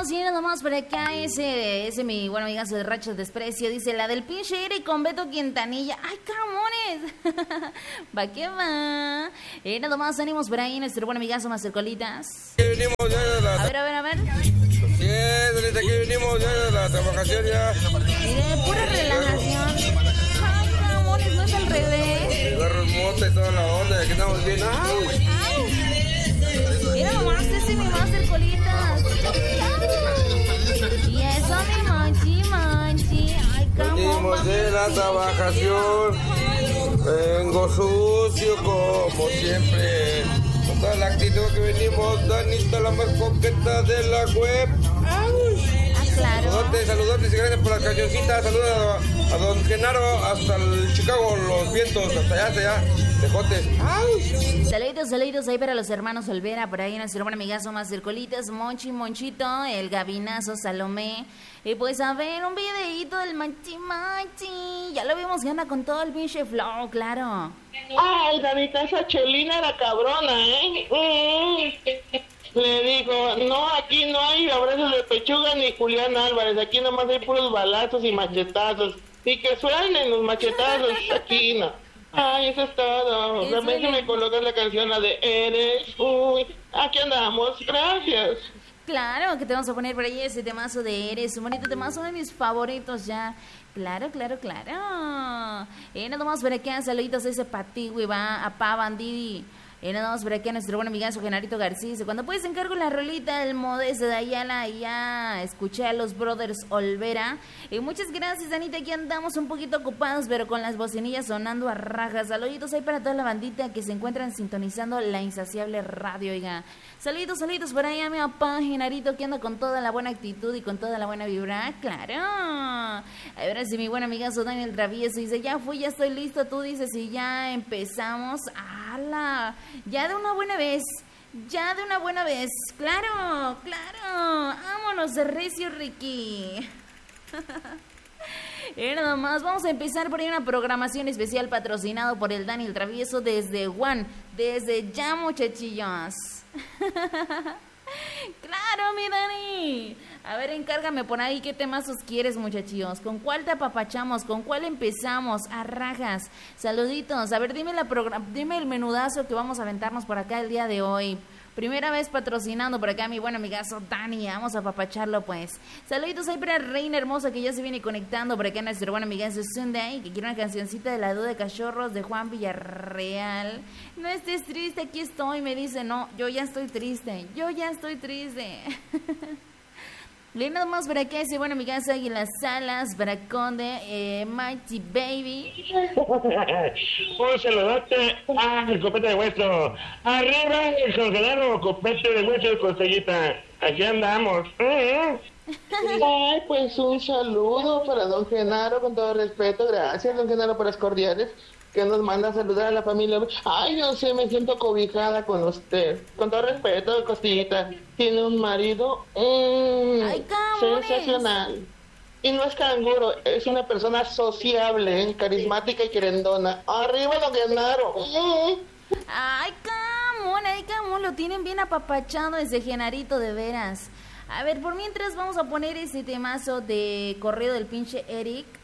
y nada más por acá ese mi bueno amigazo de Racho de Desprecio. Dice, la del pinche Eric con Beto Quintanilla. ¡Ay, camones! ¿Va qué va? Nada más ánimos por ahí, nuestro buen amigazo Master Colitas. Venimos ya de la... A ver. Sí, desde aquí venimos ya de la trabajación ya. Mire, pura relajación. ¡Ay, camones! No es al revés. Cigarros, mota y toda la onda. Aquí estamos bien. ¡Ay! Mira nomás ese mi Master Colitas. Y eso mi manchi. Ay, camón. Venimos de la trabajación. Vengo sucio como siempre. Con toda la actitud que venimos. Danita, la más coqueta de la web. Claro. Saludotes y gracias por las cancioncitas. Saludos a don Genaro hasta el Chicago, los vientos, hasta allá, tejotes. Saluditos ahí para los hermanos Olvera, por ahí nuestro buen amigazo Master Colitas, Monchito, el Gabinazo, Salomé. Y pues a ver, un videíto del Machi. Ya lo vimos que anda con todo el pinche flow, claro. Ay, Danita, esa chelina era cabrona, Le digo, no, aquí no hay abrazos de pechuga ni Julián Álvarez, aquí nomás hay puros balazos y machetazos. Y que suenen los machetazos, aquí no. Ay, eso es todo. También se me coloca la canción, la de Eres. Uy, aquí andamos, gracias. Claro, que te vamos a poner por ahí ese temazo de Eres, un bonito temazo, uno de mis favoritos ya. Claro. Nada más por acá, saluditos a ese Pati, güey, va a Pa Bandidi. Nada más por aquí a nuestro buen amigazo Genarito García. Cuando puedes encargo la rolita del Modesto de Ayala. Ya escuché a los Brothers Olvera. Muchas gracias, Anita. Aquí andamos un poquito ocupados, pero con las bocinillas sonando a rajas. Saluditos ahí para toda la bandita que se encuentran sintonizando la insaciable radio. Oiga, saluditos por ahí a mi papá Genarito, que anda con toda la buena actitud y con toda la buena vibra. Claro. A ver si mi buen amigazo Daniel Travieso dice, ya fui, ya estoy listo. Tú dices, y ya empezamos. ¡Hala! Ya de una buena vez. Claro. Vámonos de recio, Ricky. Nada más, vamos a empezar por ahí una programación especial patrocinado por el Daniel Travieso desde desde ya, muchachillos. Claro, mi Dani. A ver, encárgame por ahí qué temazos quieres, muchachillos. ¿Con cuál te apapachamos? ¿Con cuál empezamos? A rajas. Saluditos. A ver, dime el menudazo que vamos a aventarnos por acá el día de hoy. Primera vez patrocinando por acá mi buen amigazo Dani. Vamos a apapacharlo, pues. Saluditos ahí para Reina Hermosa, que ya se viene conectando por acá nuestro buen amigazo Sunday, que quiere una cancioncita de La Duda de Cachorros de Juan Villarreal. No estés triste, aquí estoy. Me dice, no, yo ya estoy triste. Le nada más para acá ese buen amigazo Águilas Salas, para Conde, Mighty Baby. Un saludote al copete de hueso. Arriba el congelado copete de hueso de Costellita. Aquí andamos. Ay, pues un saludo para don Genaro, con todo respeto. Gracias, don Genaro, por las cordiales que nos manda a saludar a la familia. Ay, no sé, me siento cobijada con usted. Con todo respeto, Costillita. Tiene un marido sensacional. Y no es canguro, es una persona sociable, carismática y querendona. ¡Arriba, don Genaro! Ay, camón, lo tienen bien apapachado ese Genarito, de veras. A ver, por mientras vamos a poner ese temazo de correo del pinche Eric.